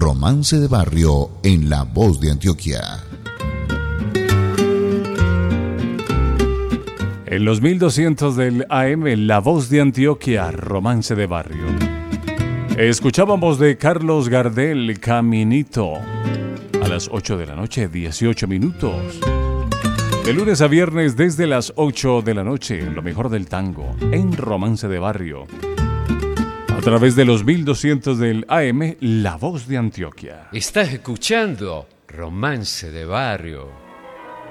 Romance de Barrio en La Voz de Antioquia. En los 1200 del AM, La Voz de Antioquia, Romance de Barrio. Escuchábamos de Carlos Gardel, Caminito. A las 8 de la noche, 18 minutos. De lunes a viernes desde las 8 de la noche, lo mejor del tango en Romance de Barrio. A través de los 1200 del AM, La Voz de Antioquia. Estás escuchando Romance de Barrio.